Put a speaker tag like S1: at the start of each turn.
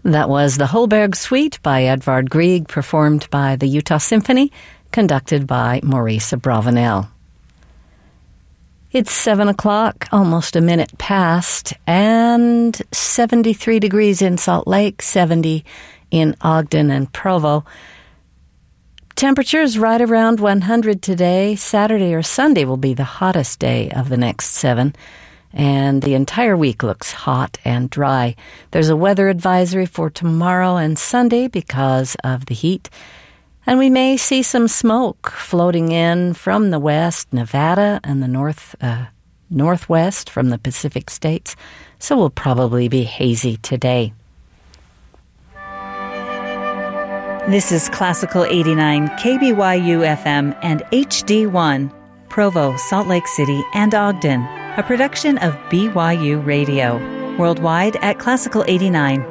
S1: That was the Holberg Suite by Edvard Grieg, performed by the Utah Symphony, conducted by Maurice Abravanel. It's 7 o'clock, almost a minute past, and 73 degrees in Salt Lake, 70 in Ogden and Provo. Temperatures right around 100 today. Saturday or Sunday will be the hottest day of the next 7. And the entire week looks hot and dry. There's a weather advisory for tomorrow and Sunday because of the heat. And we may see some smoke floating in from the west, Nevada, and the northwest from the Pacific states. So we'll probably be hazy today.
S2: This is Classical 89, KBYU FM and HD1, Provo, Salt Lake City, and Ogden. A production of BYU Radio. Worldwide at classical89.org.